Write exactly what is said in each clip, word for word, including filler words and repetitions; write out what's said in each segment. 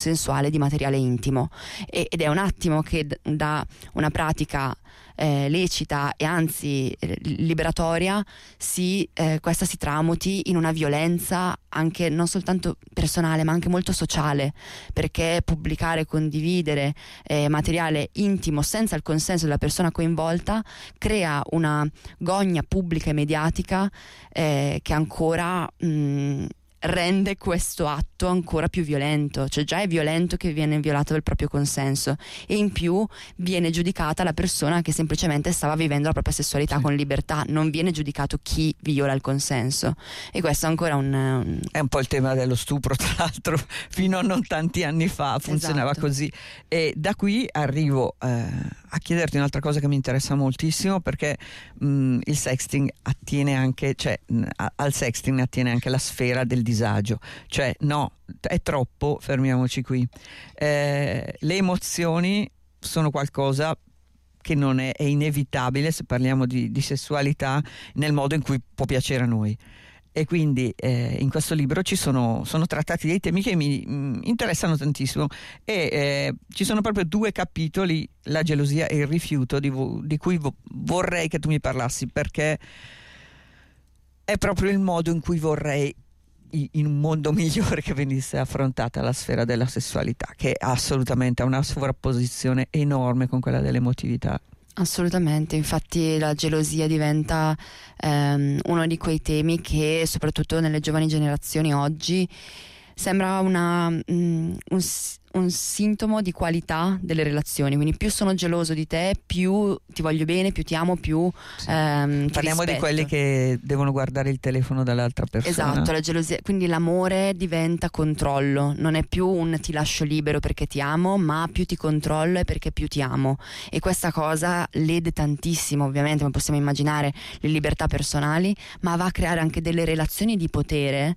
sensuale di materiale intimo, e, ed è un attimo che d- da una pratica Eh, lecita e anzi eh, liberatoria si, eh, questa si tramuti in una violenza anche non soltanto personale ma anche molto sociale, perché pubblicare, condividere eh, materiale intimo senza il consenso della persona coinvolta crea una gogna pubblica e mediatica eh, che ancora mh, rende questo atto ancora più violento. Cioè già è violento che viene violato il proprio consenso, e in più viene giudicata la persona che semplicemente stava vivendo la propria sessualità, sì, con libertà, non viene giudicato chi viola il consenso. E questo è ancora un, un... è un po' il tema dello stupro, tra l'altro fino a non tanti anni fa funzionava esatto. così. E da qui arrivo eh, a chiederti un'altra cosa che mi interessa moltissimo, perché mh, il sexting attiene anche, cioè mh, al sexting attiene anche la sfera del disagio, cioè no, è troppo, fermiamoci qui. Eh, le emozioni sono qualcosa che non è, è inevitabile se parliamo di, di sessualità nel modo in cui può piacere a noi. E quindi eh, in questo libro ci sono, sono trattati dei temi che mi mh, interessano tantissimo, e eh, ci sono proprio due capitoli, la gelosia e il rifiuto, di, di cui vo- vorrei che tu mi parlassi, perché è proprio il modo in cui vorrei, in un mondo migliore, che venisse affrontata la sfera della sessualità, che assolutamente ha una sovrapposizione enorme con quella dell'emotività. Assolutamente, infatti la gelosia diventa ehm, uno di quei temi che soprattutto nelle giovani generazioni oggi sembra una, mm, un, un sintomo di qualità delle relazioni. Quindi più sono geloso di te, più ti voglio bene, più ti amo, più sì. ehm, ti Parliamo rispetto. di quelli che devono guardare il telefono dall'altra persona. Esatto, la gelosia, quindi l'amore diventa controllo, non è più un ti lascio libero perché ti amo, ma più ti controllo è perché più ti amo. E questa cosa lede tantissimo, ovviamente, come possiamo immaginare, le libertà personali, ma va a creare anche delle relazioni di potere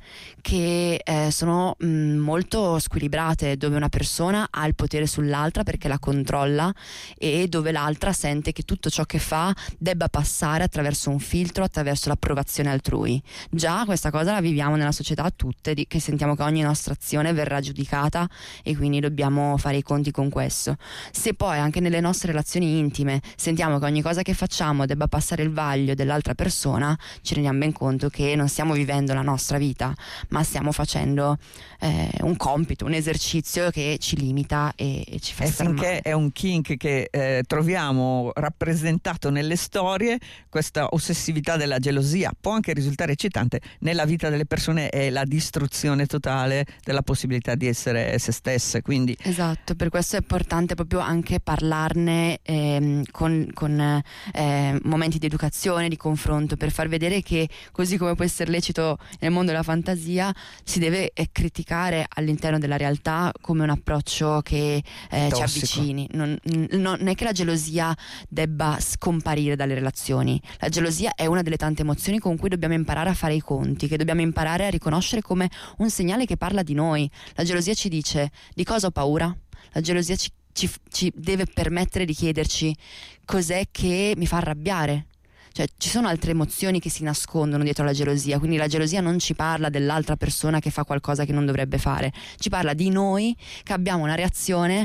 che eh, sono mh, molto squilibrate, dove una persona ha il potere sull'altra perché la controlla, e dove l'altra sente che tutto ciò che fa debba passare attraverso un filtro, attraverso l'approvazione altrui. Già questa cosa la viviamo nella società tutte, di, che sentiamo che ogni nostra azione verrà giudicata, e quindi dobbiamo fare i conti con questo. Se poi anche nelle nostre relazioni intime sentiamo che ogni cosa che facciamo debba passare il vaglio dell'altra persona, ci rendiamo ben conto che non stiamo vivendo la nostra vita, ma stiamo facendo eh, un compito, un esercizio che ci limita e, e ci fa e star finché male. è un kink che eh, troviamo rappresentato nelle storie, questa ossessività della gelosia può anche risultare eccitante. Nella vita delle persone è la distruzione totale della possibilità di essere se stesse, quindi esatto, per questo è importante proprio anche parlarne ehm, con, con eh, momenti di educazione, di confronto, per far vedere che, così come può essere lecito nel mondo della fantasia, si deve eh, criticare all'interno della realtà come un approccio che eh, ci avvicini. Non, non è che la gelosia debba scomparire dalle relazioni. La gelosia è una delle tante emozioni con cui dobbiamo imparare a fare i conti, che dobbiamo imparare a riconoscere come un segnale che parla di noi. La gelosia ci dice: di cosa ho paura? La gelosia ci, ci, ci deve permettere di chiederci cos'è che mi fa arrabbiare. Cioè ci sono altre emozioni che si nascondono dietro la gelosia, quindi la gelosia non ci parla dell'altra persona che fa qualcosa che non dovrebbe fare, ci parla di noi che abbiamo una reazione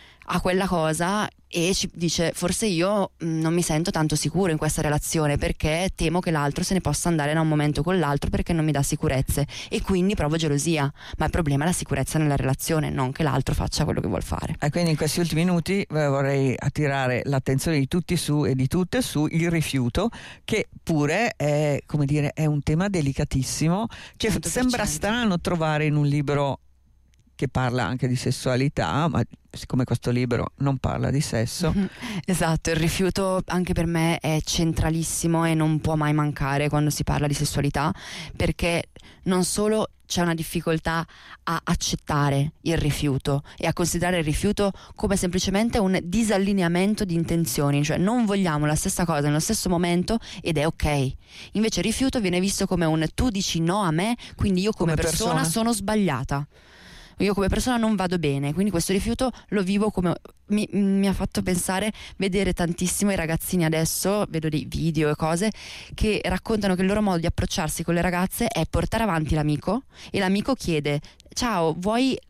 a quella cosa e ci dice: forse io mh, non mi sento tanto sicuro in questa relazione perché temo che l'altro se ne possa andare da un momento con l'altro perché non mi dà sicurezze, e quindi provo gelosia. Ma il problema è la sicurezza nella relazione, non che l'altro faccia quello che vuol fare. E quindi in questi ultimi minuti eh, vorrei attirare l'attenzione di tutti su e di tutte su il rifiuto, che pure è, come dire, è un tema delicatissimo che cento per cento. Sembra strano trovare in un libro che parla anche di sessualità, ma siccome questo libro non parla di sesso. Mm-hmm. Esatto, il rifiuto anche per me è centralissimo e non può mai mancare quando si parla di sessualità, perché non solo c'è una difficoltà a accettare il rifiuto e a considerare il rifiuto come semplicemente un disallineamento di intenzioni, cioè non vogliamo la stessa cosa nello stesso momento ed è ok. Invece il rifiuto viene visto come un tu dici no a me, quindi io come, come persona, persona sono sbagliata. Io come persona non vado bene, quindi questo rifiuto lo vivo come... Mi, mi ha fatto pensare, vedere tantissimo i ragazzini adesso, vedo dei video e cose che raccontano che il loro modo di approcciarsi con le ragazze è portare avanti l'amico, e l'amico chiede: ciao, vuoi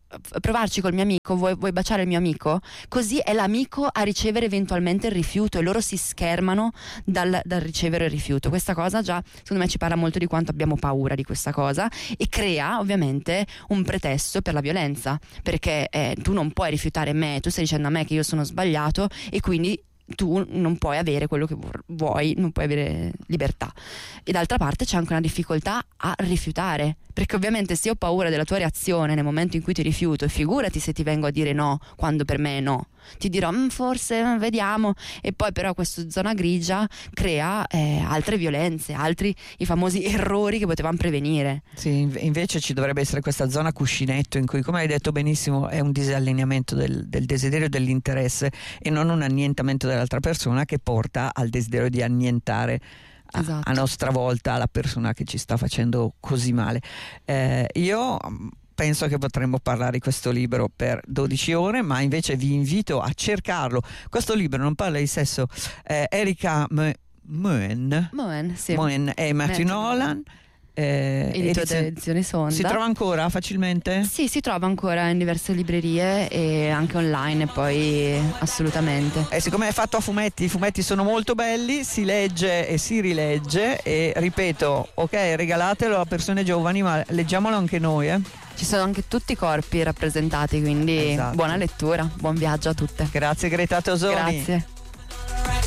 provarci col mio amico, vuoi, vuoi baciare il mio amico? Così è l'amico a ricevere eventualmente il rifiuto e loro si schermano dal, dal ricevere il rifiuto. Questa cosa già secondo me ci parla molto di quanto abbiamo paura di questa cosa e crea ovviamente un pretesto per la violenza, perché eh, tu non puoi rifiutare me, tu stai dicendo a me che io sono sbagliato e quindi tu non puoi avere quello che vuoi, non puoi avere libertà. E d'altra parte c'è anche una difficoltà a rifiutare, perché ovviamente se ho paura della tua reazione nel momento in cui ti rifiuto, e figurati se ti vengo a dire no quando per me è no, ti dirò mm, forse vediamo, e poi però questa zona grigia crea eh, altre violenze, altri i famosi errori che potevamo prevenire. Sì, invece ci dovrebbe essere questa zona cuscinetto in cui, come hai detto benissimo, è un disallineamento del, del desiderio e dell'interesse e non un annientamento dell'altra persona che porta al desiderio di annientare a, esatto. a nostra volta la persona che ci sta facendo così male. Eh, io penso che potremmo parlare di questo libro per dodici ore, ma invece vi invito a cercarlo. Questo libro non parla di sesso. eh, Erika Moen Moen, sì. Moen e Matthew Nolan. Eh, Editore edizioni Sonda. Si trova ancora facilmente? Sì, si trova ancora in diverse librerie e anche online, poi assolutamente. E siccome è fatto a fumetti, i fumetti sono molto belli, si legge e si rilegge e ripeto, ok, regalatelo a persone giovani, ma leggiamolo anche noi, eh. Ci sono anche tutti i corpi rappresentati, quindi esatto. Buona lettura, buon viaggio a tutte. Grazie Greta Tosoni. Grazie.